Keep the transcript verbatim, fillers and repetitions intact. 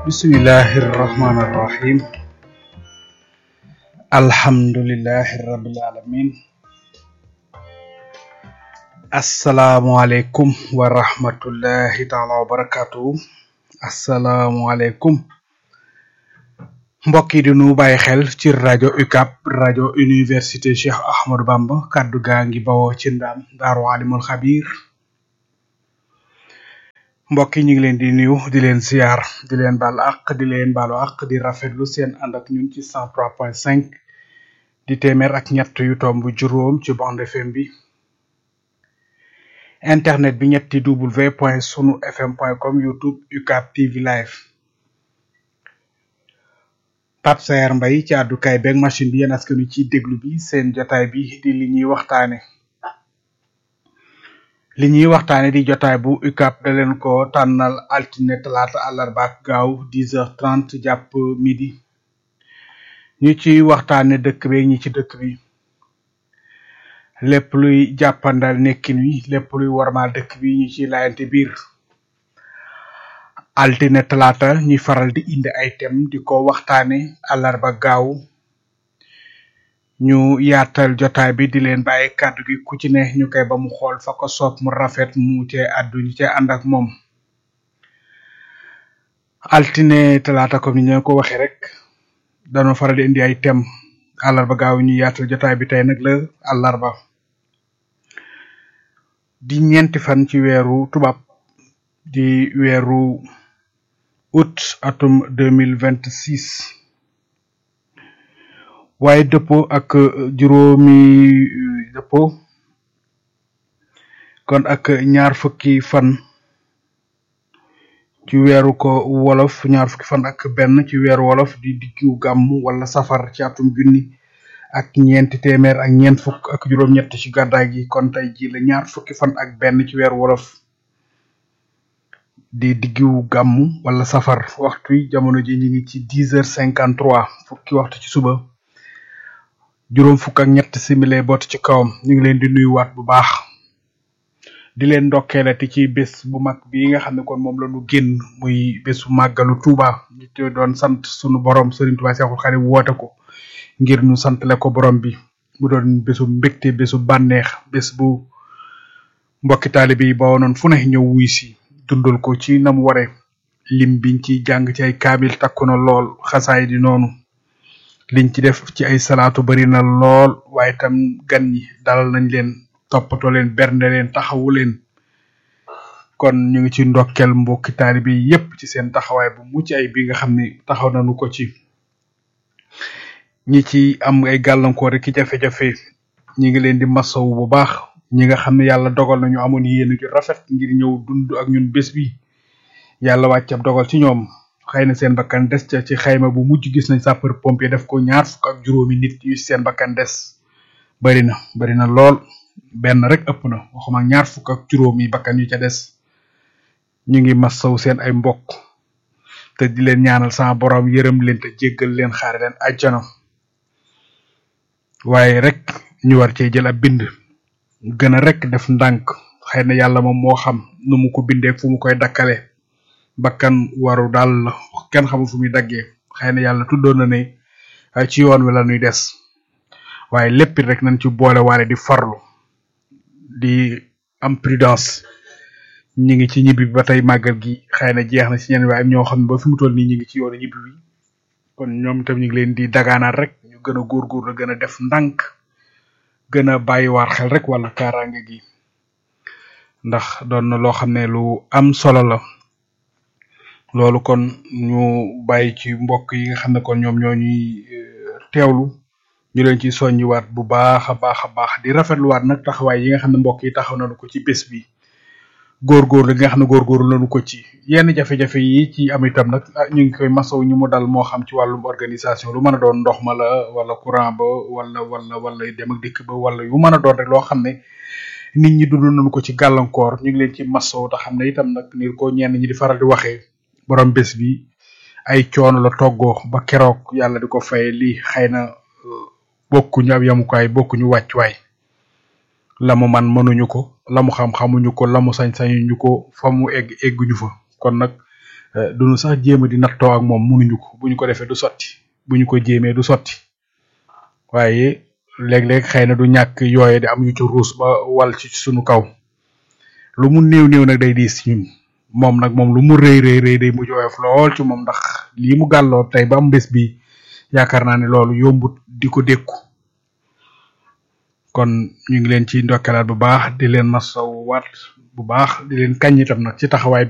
bismillahir rahmanir rahim alhamdulillahi rabbil alamin assalamu alaikum wa rahmatullahi ta'ala wa barakatuh assalamu alaikum mbokk yi di nu baye xel ci radio U C A B radio université Cheikh Ahmadou Bamba kaddu gaangi bawo ci ndam daru alimul khabir mbokk yi ñu ngi leen di nuyu di leen ziar di leen bal ak di leen balu ak di rafetlu seen and ak ñun ci cent trois point cinq di témèr ak ñett yu tombu juroom ci bande F M bi internet bi ñetti w point sunu f m point com YouTube U C A B T V live Pape Sayer Mbaye ci addu kay bek machine bi yeen askanu ci déglu bi seen jotaay bi di li ñuy waxtaane li ñuy waxtaane di jotaay bu U C A B da leen ko tànnal altine talaata àllarba ak gaaw dix heures trente jàpp midi ñu ci waxtaane dëkk bi ñi ci dëkk bi lépp luy jàppandal nekkin wi lépp luy warmal dëkk bi ñu ci laayante biir altine talaata ñi faral di indi ay thème di ko waxtaane àllarba gaaw ñu yaatal jotaay bi di leen bàyyi kàddu gi ku ci ne ñu koy ba mu xool fa ko soob mu rafet mu ci addu ñu ci ànd ak moom altine talaata comme ni ñu ko waxee rek dañoo faral di indi ay thème àllarba gaaw ñu yaatal jotaay bi tey nag la àllarba di ñeenti fan ci weeru tubaab di weeru août atum deux mille vingt-six waaye dëppoo ak juróomi dëppoo kon ak ñaar fukki fan ci weeru ko wolof ñaar fukki fan ak benn ci weeru wolof di diggu gàmm wala safar ci atum junni ak ñeenti téeméer ak ñeent fukk ak juróom ñett ci gàddaay gi kon tey ji la ñaar fukki fan ak benn ci weeru wolof di diggu gàmm wala safar waxtu yi jamono ji ñi ngi ci dix heures cinquante-trois fukki waxtu ci suba juróom fukk ak ñett simile bot ci kawam ñu ngi leen di nuyu waat bu baax di leen ndokkeelati ci bés bu mag bi nga xam ne kon moom la ñu génn muy bésu màggalu Touba ñu te doon sant sunu borom Serigne Touba Cheikhoul Khadim woote ko ngir ñu santale ko borom bi mu doon bésu mbégte bésu bànneex bés bu mbokki taalibe yi ba wonoon fu ne ñëw wuy si dundal ko ci nam ware lim biñ ci jàng ci ay kaamil takku na lool xasaay di noonu liñ ci def ci ay salaatu bari na lool waaye tam gan ñi dalal nañ leen toppatoo leen bernde leen taxawu leen kon ñu ngi ci ndokkel mbokki taalibe yi yépp ci seen taxawaay bu mucc ay bi nga xam ne taxaw nañu ko ci ñi ci am ay gàllankoor ki jafe-jafe ñi ngi leen di masawu bu baax ñi nga xam ne yàlla dogal nañu amoon yéen ju rafet ngir ñëw dund ak ñun bés bi yàlla wàccab dogal ci ñoom xëy na seen bakkan des ca ci xayma bu mujj gis nañ sapeur pompier def ko ñaar fukk ak juróomi nit yu seen bakkan des bari na bari na lool benn rek ëpp na waxuma ñaar fukk ak juróomi bakkan yu ca des ñu ngi massaw seen ay mbokk te di leen ñaanal sama borom yërëm leen te jéggal leen xaare leen àjjana waaye rek ñu war cee jël ab bind gën a rek def ndànk xëy na yàlla moom moo xam nu mu ko bindee fu mu koy dakkale bakkan waru daal kenn xamul fu muy daggee xëy na yàlla tuddoon na ne ci yoon wi la ñuy des waaye lépp rek nañ ci boole waale di farlu di am prudence ñi ngi ci ñibbi ba tey màggal gi xëy na jeex na ci ñenn waaye ñoo xam ne ba fi mu toll nii ñi ngi ci yoonu ñibbi bi kon ñoom itam ñu ngi leen di dagaanaat rek ñu gën a góorgóorlu gën a def ndànk gën a bàyyiwaat xel rek wala kaaraange gi ndax doon na loo xam ne lu am solo la loolu kon ñu bàyyi ci mbokk yi nga xam ne kon ñoom ñoo ñuy teewlu ñu leen ci soññiwaat bu baax a baax a baax di rafetluwaat nag taxawaay yi nga xam ne mbokk yi taxaw nañu ko ci bés bi góorgóorlu gi nga xam ne góorgóorlu nañu ko ci yenn jafe-jafe yi ci am itam nag ñu ngi koy masaw ñu mu dal moo xam ci wàllum organisation lu mën a doon ndox ma la wala courant ba wala wala wala dem ak dikk ba wala yu mën a doon rek loo xam ne nit ñi dund nañu ko ci gàllankoor ñu ngi leen ci masaw te xam ne itam nag ni ko ñenn ñi di faral di waxee borom bés bi ay coono la toggoo ba keroog yàlla di ko fay lii xëy na bokkuñu ab yamukaay bokkuñu wàccuwaay la mu man mënuñu ko la mu xam xamuñu ko la mu sañ sañuñu ko fa mu egg egguñu fa kon nag duñu sax jéema di nattoo ak moom mënuñu ko bu ñu ko defee du sotti bu ñu ko jéemee du sotti waaye léeg-léeg xëy na du ñàkk yooye di am yu ci ruus ba wal ci sunu kaw lu mu néew néew nag day diis ci ñun moom nag moom lu mu rëy rëy rëy day mujj woyof lool ci moom ndax lii mu gàlloo tey ba am bés bi yaakaar naa ne loolu yombut di ko dékku kon ñu ngi leen ci ndokkalaat bu baax di leen masaw waat bu baax di leen kañ itam nag ci taxawaay